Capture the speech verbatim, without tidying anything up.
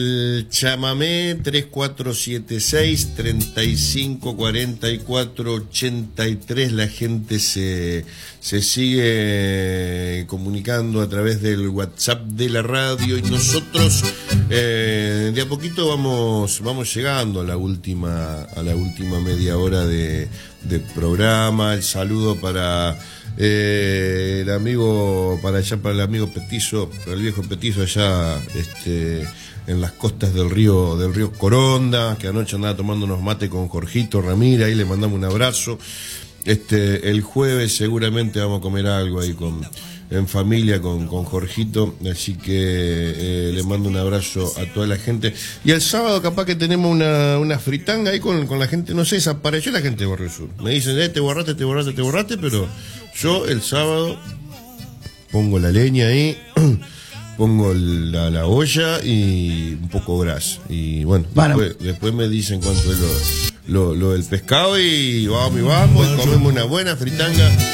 El chamamé tres cuatro siete seis, treinta y cinco, cuarenta y cuatro, ochenta y tres. La gente se, se sigue comunicando a través del WhatsApp de la radio y nosotros eh, de a poquito vamos, vamos llegando a la última, a la última media hora de, de programa. El saludo para eh, el amigo, para allá, para el amigo Petizo, para el viejo Petizo allá, este, en las costas del río del río Coronda, que anoche andaba tomando unos mates con Jorgito Ramírez, ahí le mandamos un abrazo. Este, el jueves seguramente vamos a comer algo ahí con, en familia con, con Jorgito, así que eh, le mando un abrazo a toda la gente. Y el sábado capaz que tenemos una, una fritanga ahí con, con la gente, no sé, desapareció la gente de Barrio Sur. Me dicen, eh, te borraste, te borraste, te borraste, pero yo el sábado pongo la leña ahí, pongo la, la olla y un poco grasa. Y bueno, bueno. Después, después me dicen cuánto es lo, lo, lo del pescado y vamos y vamos y comemos una buena fritanga.